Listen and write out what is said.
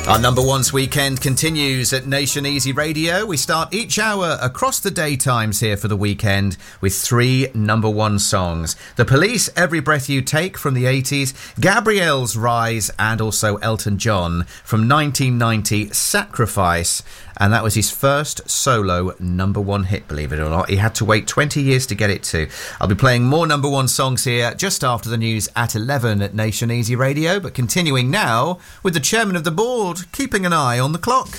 Our number one's weekend continues at Nation Easy Radio. We start each hour across the daytimes here for the weekend with 3 number one songs. The Police, Every Breath You Take from the 80s, Gabrielle's Rise, and also Elton John from 1990, Sacrifice. And that was his first solo number one hit, believe it or not. He had to wait 20 years to get it to. I'll be playing more number one songs here just after the news at 11 at Nation Easy Radio, but continuing now with the chairman of the board keeping an eye on the clock.